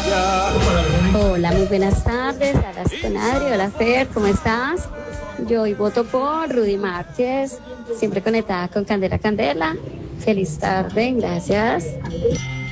Hola, muy buenas tardes. Hablas con Adri. Hola, Fer, ¿cómo estás? Yo hoy voto por Rudy Márquez, siempre conectada con Candela Candela. Feliz tarde, gracias.